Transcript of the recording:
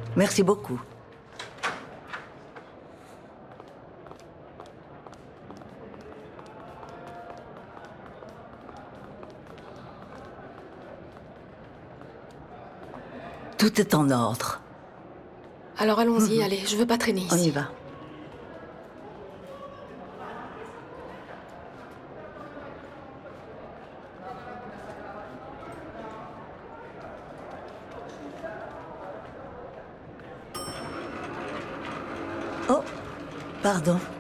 Merci beaucoup. Tout est en ordre. Alors allons-y, allez, je veux pas traîner ici. On y va. Oh, pardon.